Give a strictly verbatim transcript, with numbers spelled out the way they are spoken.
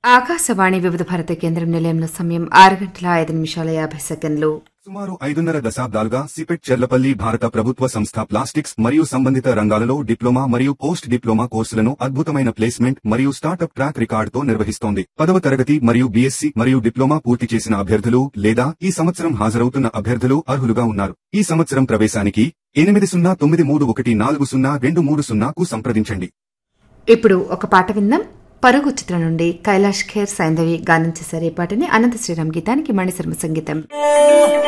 ఆకాశవాణి వివిధ భారత కేంద్రం నిలయంలో సమయం ఆరు గంటల ఐదు నిమిషాల యాభై సెకండ్లు. సుమారు ఐదున్నర దశాబ్దాలుగా సిపెట్ చెర్లపల్లి భారత ప్రభుత్వ సంస్థ ప్లాస్టిక్స్ మరియు సంబంధిత రంగాలలో డిప్లొమా మరియు పోస్ట్ డిప్లొమా కోర్సులను అద్భుతమైన ప్లేస్మెంట్ మరియు స్టార్టప్ ట్రాక్ రికార్డుతో నిర్వహిస్తోంది. పదవ తరగతి మరియు బీఎస్సీ మరియు డిప్లొమా పూర్తి చేసిన అభ్యర్థులు లేదా ఈ సంవత్సరం హాజరవుతున్న అభ్యర్థులు అర్హులుగా ఉన్నారు. ఈ సంవత్సరం ప్రవేశానికి ఎనిమిది సున్నా తొమ్మిది మూడు ఒకటి నాలుగు సున్నా రెండు మూడు సున్నాకు సంప్రదించండి. ఇప్పుడు ఒక పాట విందాం. పరుగు చిత్రం నుండి కైలాష్ ఖేర్ సైంధవి గానం చేశారు. ఈ పాటని అనంత శ్రీరామ్ గీతానికి మణిశర్మ సంగీతం.